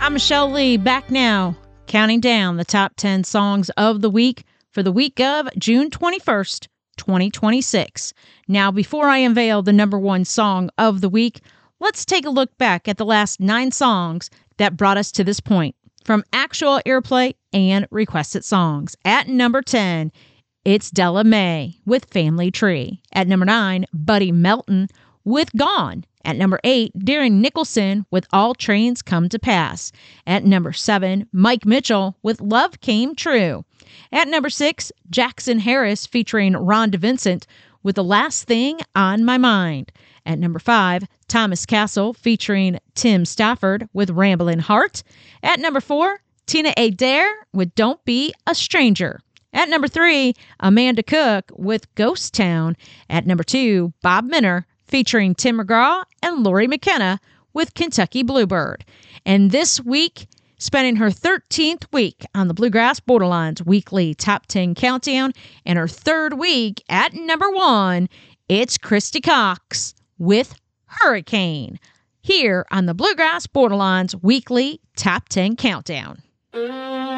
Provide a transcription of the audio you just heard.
I'm Michelle Lee, back now, counting down the top 10 songs of the week for the week of June 21st, 2026. Now, before I unveil the number one song of the week, let's take a look back at the last 9 songs that brought us to this point, from actual airplay and requested songs. At number 10, it's Della Mae with Family Tree. At number 9, Buddy Melton with Gone. At number 8, Darren Nicholson with All Trains Come to Pass. At number 7, Mike Mitchell with Love Came True. At number 6, Jackson Harris featuring Rhonda Vincent with The Last Thing on My Mind. At number 5, Thomas Castle featuring Tim Stafford with Ramblin' Heart. At number 4, Tina Adair with Don't Be a Stranger. At number 3, Amanda Cook with Ghost Town. At number 2, Bob Minner featuring Tim McGraw and Lori McKenna with Kentucky Bluebird. And this week, spending her 13th week on the Bluegrass Borderlines weekly top 10 countdown, and her third week at number 1, it's Christy Cox with Hurricane, here on the Bluegrass Borderlines weekly top 10 countdown.